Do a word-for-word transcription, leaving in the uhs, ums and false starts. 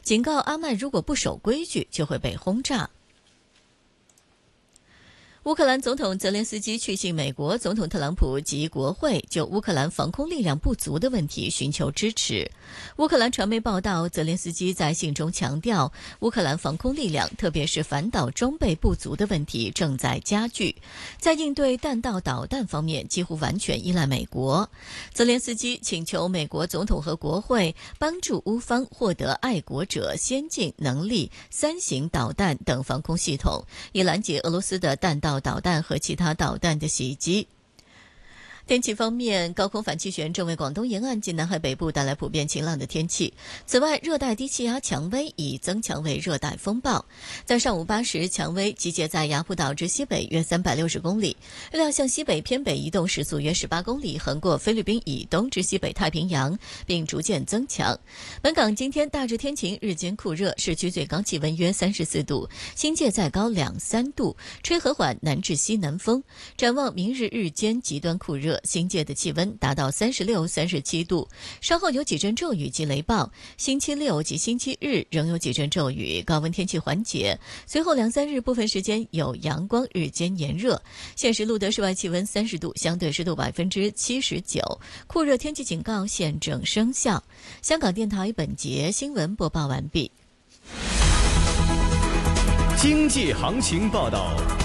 警告阿曼如果不守规矩就会被轰炸。乌克兰总统泽连斯基去信美国总统特朗普及国会，就乌克兰防空力量不足的问题寻求支持。乌克兰传媒报道，泽连斯基在信中强调，乌克兰防空力量，特别是反导装备不足的问题正在加剧，在应对弹道导弹方面几乎完全依赖美国。泽连斯基请求美国总统和国会帮助乌方获得爱国者先进能力三型导弹等防空系统，以拦截俄罗斯的弹道导弹和其他导弹的袭击。天气方面，高空反气旋正为广东沿岸及南海北部带来普遍晴朗的天气。此外，热带低气压强威已增强为热带风暴。在上午八时，强威集结在雅浦岛之西北约三百六十公里，预料向西北偏北移动，时速约十八公里，横过菲律宾以东至西北太平洋，并逐渐增强。本港今天大致天晴，日间酷热，市区最高气温约三十四度，新界再高两三度，吹和缓南至西南风。展望明日日间极端酷热，新界的气温达到三十六、三十七度，稍后有几阵骤雨及雷暴。星期六及星期日仍有几阵骤雨，高温天气缓解。随后两三日部分时间有阳光，日间炎热。现时录得室外气温三十度，相对湿度百分之七十九，酷热天气警告现正生效。香港电台本节新闻播报完毕。 经济行情报道。